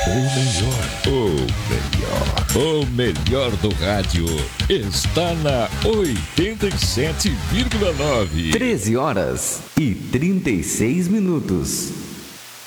O melhor do rádio está na 87,9. 13h36.